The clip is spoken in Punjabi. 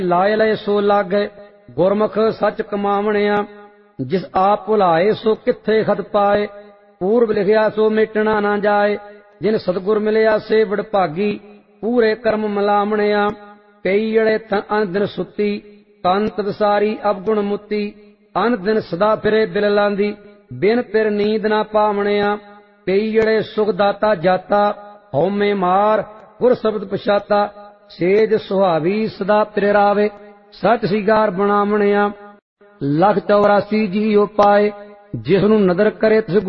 ਲਾਇ ਲਏ ਸੋ ਲਾਗੈ ਗੁਰਮੁਖ ਸੱਚ ਕਮਾਵਣਿਆ। ਜਿਸ ਆਪ ਭੁਲਾਏ ਸੋ ਕਿੱਥੇ ਖਤ ਪਾਏ ਪੂਰਬ ਲਿਖਿਆ ਸੋ ਮਿਟਣਾ ਨਾ ਜਾਏ। ਜਿਨ ਸਤਿਗੁਰ ਮਿਲਿਆ ਸੇ ਵਡਭਾਗੀ ਪੂਰੇ ਕਰਮ ਮਲਾਵਣਿਆ। ਕਈ ਜੜੇ ਅਨ ਦਿਨ ਸੁੱਤੀ ਕੰਤ ਵਿਸਾਰੀ ਅਵਗੁਣ ਮੁੱਤੀ। ਅਨ ਦਿਨ ਸਦਾ ਫਿਰੇ ਦਿਲ ਲਾਂਦੀ ਬਿਨ ਪਿਰ ਨੀਂਦ ਨਾ ਪਾਵਣਿਆ। ਕਈ ਜੜੇ ਸੁਖ ਦਾਤਾ ਜਾਤਾ ਹਉਮੈ ਮਾਰ ਗੁਰ ਸ਼ਬਦ ਪਛਾਤਾ। ਸੇਜ ਸੁਹਾਵੀ ਸਦਾ ਤੇਰੇ ਰਾਵੇ ਸਚ ਸਿਗਾਰ ਬਣਾਵਣਿਆ। ਲੱਖ 84 ਜੀਉ ਪਾਏ ਜਿਸ ਨੂੰ ਨਦਰ ਕਰੇ ਤਿਸ